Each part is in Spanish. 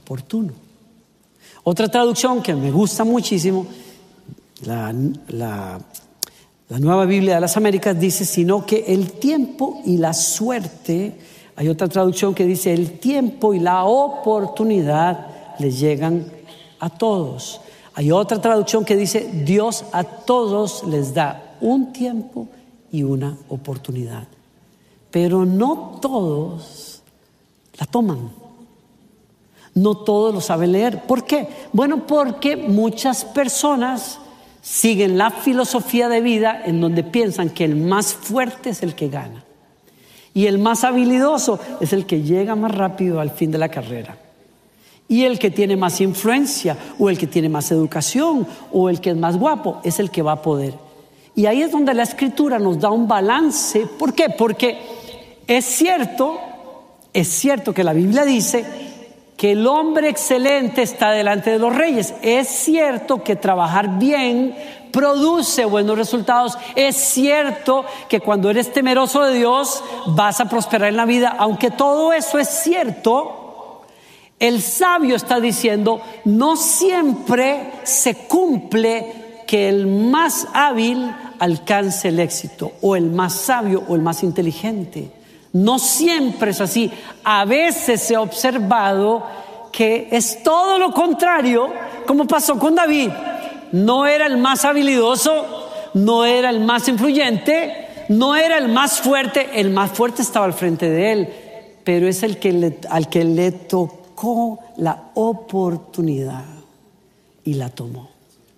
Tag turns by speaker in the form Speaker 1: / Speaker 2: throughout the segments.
Speaker 1: oportuno. Otra traducción que me gusta muchísimo, la Nueva Biblia de las Américas dice, sino que el tiempo y la suerte. Hay otra traducción que dice, el tiempo y la oportunidad les llegan a todos. Hay otra traducción que dice, Dios a todos les da un tiempo y una oportunidad. Pero no todos la toman. No todos lo saben leer. ¿Por qué? Bueno, porque muchas personas siguen la filosofía de vida en donde piensan que el más fuerte es el que gana. Y el más habilidoso es el que llega más rápido al fin de la carrera. Y el que tiene más influencia, o el que tiene más educación, o el que es más guapo, es el que va a poder. Y ahí es donde la Escritura nos da un balance. ¿Por qué? Porque es cierto que la Biblia dice que el hombre excelente está delante de los reyes. Es cierto que trabajar bien produce buenos resultados. Es cierto que cuando eres temeroso de Dios vas a prosperar en la vida. Aunque todo eso es cierto, el sabio está diciendo, no siempre se cumple que el más hábil alcance el éxito, o el más sabio o el más inteligente. No siempre es así. A veces se ha observado que es todo lo contrario, como pasó con David. No era el más habilidoso, no era el más influyente, no era el más fuerte. El más fuerte estaba al frente de él, pero es al que le tocó la oportunidad y la tomó,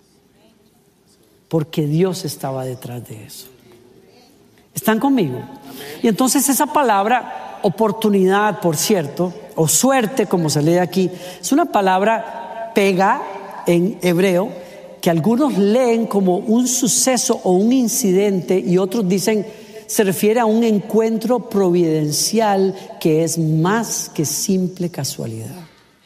Speaker 1: porque Dios estaba detrás de eso. ¿Están conmigo? Y entonces esa palabra oportunidad, por cierto, o suerte, como se lee aquí, es una palabra pega en hebreo, que algunos leen como un suceso o un incidente, y otros dicen se refiere a un encuentro providencial que es más que simple casualidad.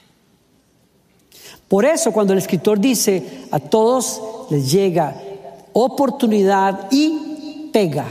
Speaker 1: Por eso cuando el escritor dice a todos les llega oportunidad y pega,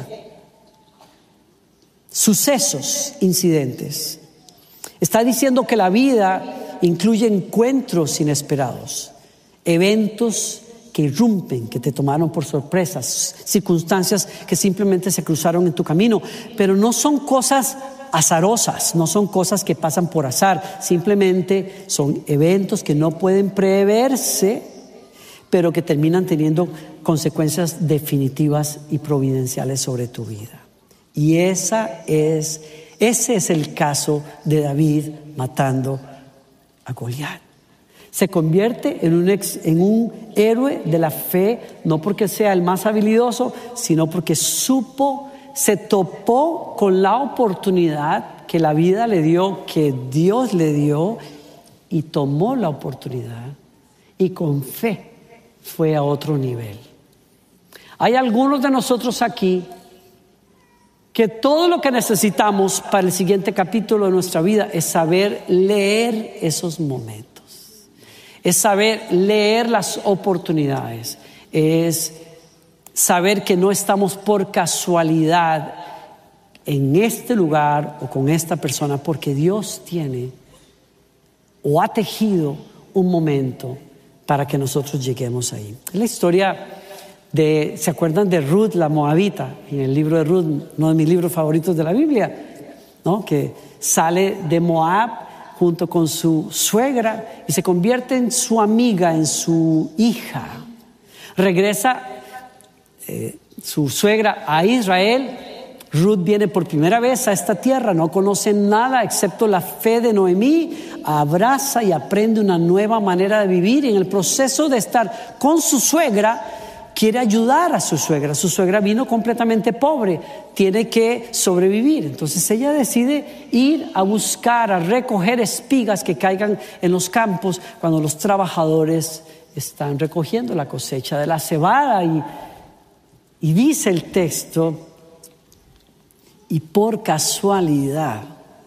Speaker 1: sucesos, incidentes, está diciendo que la vida incluye encuentros inesperados, eventos que irrumpen, que te tomaron por sorpresas, circunstancias que simplemente se cruzaron en tu camino, pero no son cosas azarosas, no son cosas que pasan por azar, simplemente son eventos que no pueden preverse, pero que terminan teniendo consecuencias definitivas y providenciales sobre tu vida. Y ese es el caso de David matando a Goliat. Se convierte en un héroe de la fe, no porque sea el más habilidoso, sino porque se topó con la oportunidad que la vida le dio, que Dios le dio, y tomó la oportunidad y con fe fue a otro nivel. Hay algunos de nosotros aquí que todo lo que necesitamos para el siguiente capítulo de nuestra vida es saber leer esos momentos. Es saber leer las oportunidades, es saber que no estamos por casualidad en este lugar o con esta persona, porque Dios tiene o ha tejido un momento para que nosotros lleguemos ahí. Es la historia ¿se acuerdan de Ruth la Moabita? En el libro de Ruth, uno de mis libros favoritos de la Biblia, ¿no? Que sale de Moab junto con su suegra y se convierte en su amiga, en su hija. Regresa su suegra a Israel. Ruth viene por primera vez a esta tierra, no conoce nada excepto la fe de Noemí, abraza y aprende una nueva manera de vivir. Y en el proceso de estar con su suegra, quiere ayudar a su suegra. Su suegra vino completamente pobre, tiene que sobrevivir. Entonces ella decide ir a buscar, a recoger espigas que caigan en los campos cuando los trabajadores están recogiendo la cosecha de la cebada. Y dice el texto, y por casualidad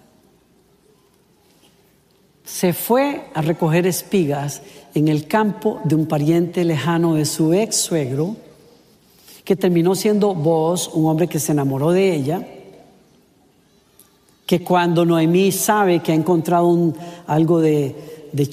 Speaker 1: se fue a recoger espigas en el campo de un pariente lejano de su ex suegro, que terminó siendo Booz, un hombre que se enamoró de ella, que cuando Noemí sabe que ha encontrado algo de